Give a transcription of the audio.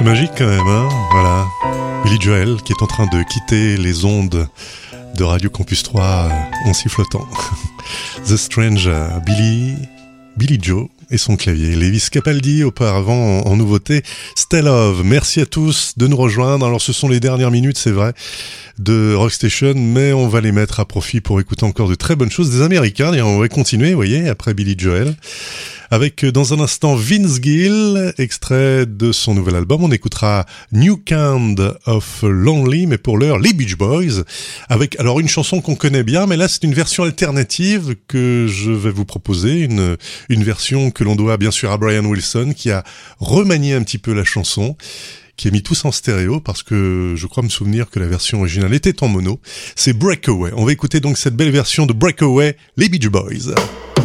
C'est magique quand même, hein. Voilà. Billy Joel qui est en train de quitter les ondes de Radio Campus 3 en sifflotant. The Strange Billy Joe et son clavier. Lewis Capaldi auparavant en nouveauté. Stay Love. Merci à tous de nous rejoindre. Alors ce sont les dernières minutes, c'est vrai, de Rockstation, mais on va les mettre à profit pour écouter encore de très bonnes choses des Américains. Et on va continuer, vous voyez, après Billy Joel. Avec dans un instant Vince Gill, extrait de son nouvel album. On écoutera New Kind of Lonely, mais pour l'heure, les Beach Boys. Avec alors une chanson qu'on connaît bien, mais là c'est une version alternative que je vais vous proposer. Une version que l'on doit bien sûr à Brian Wilson, qui a remanié un petit peu la chanson, qui a mis tous en stéréo, parce que je crois me souvenir que la version originale était en mono. C'est Breakaway. On va écouter donc cette belle version de Breakaway, les Beach Boys.